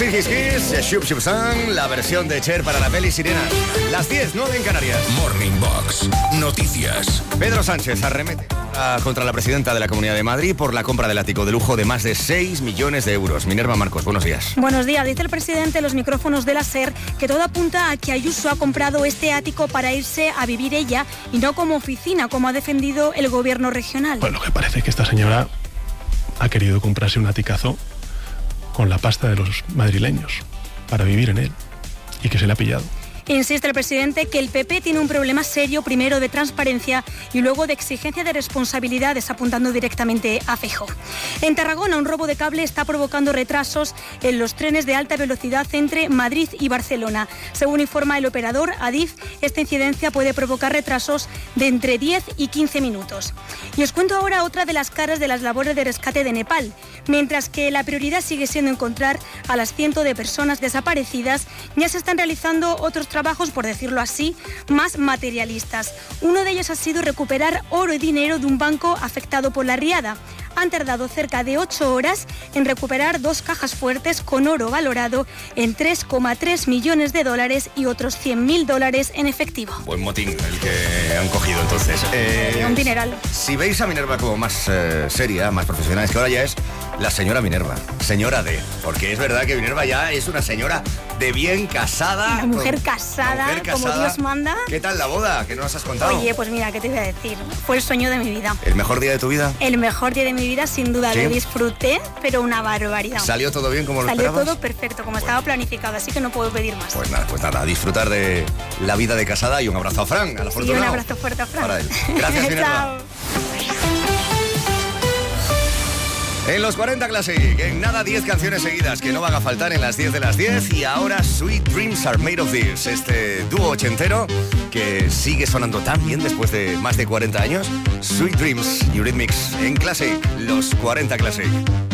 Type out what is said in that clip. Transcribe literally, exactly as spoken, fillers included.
Kiss Kiss, Shub Shub Sun, la versión de Cher para la peli Sirena. Las diez, nueve en Canarias. Morning Box, noticias. Pedro Sánchez arremete contra la presidenta de la Comunidad de Madrid por la compra del ático de lujo de más de seis millones de euros. Minerva Marcos, buenos días. Buenos días. Dice el presidente en los micrófonos de la SER que todo apunta a que Ayuso ha comprado este ático para irse a vivir ella y no como oficina, como ha defendido el gobierno regional. Pues lo que parece es que esta señora ha querido comprarse un aticazo con la pasta de los madrileños para vivir en él y que se le ha pillado. Insiste el presidente que el P P tiene un problema serio, primero de transparencia y luego de exigencia de responsabilidades, apuntando directamente a Feijóo. En Tarragona, un robo de cable está provocando retrasos en los trenes de alta velocidad entre Madrid y Barcelona. Según informa el operador Adif, esta incidencia puede provocar retrasos de entre diez y quince minutos. Y os cuento ahora otra de las caras de las labores de rescate de Nepal. Mientras que la prioridad sigue siendo encontrar a las cientos de personas desaparecidas, ya se están realizando otros trabajos, por decirlo así, más materialistas. Uno de ellos ha sido recuperar oro y dinero de un banco afectado por la riada. Han tardado cerca de ocho horas en recuperar dos cajas fuertes con oro valorado en tres coma tres millones de dólares y otros cien mil dólares en efectivo. Buen motín el que han cogido entonces. Eh, un dineral. Si veis a Minerva como más eh, seria, más profesional, es que ahora ya es la señora Minerva, señora D. Porque es verdad que Minerva ya es una señora de bien casada. Una mujer con, casada, una mujer casada, como Dios manda. ¿Qué tal la boda? ¿Qué nos has contado? Oye, pues mira, ¿qué te voy a decir? Fue el sueño de mi vida. ¿El mejor día de tu vida? El mejor día de mi vida, sin duda. ¿Sí? Lo disfruté, pero una barbaridad. ¿Salió todo bien como lo Salió esperabas? Salió todo perfecto, como bueno. estaba planificado, así que no puedo pedir más. Pues nada, pues nada, a disfrutar de la vida de casada y un abrazo a Fran, al afortunado. Sí, un abrazo fuerte a Fran. Para él. Gracias, Minerva. En los cuarenta Classic, en nada diez canciones seguidas que no van a faltar en las diez de las diez. Y ahora Sweet Dreams Are Made of This, este dúo ochentero que sigue sonando tan bien después de más de cuarenta años. Sweet Dreams, Eurythmics en Classic, los cuarenta Classic.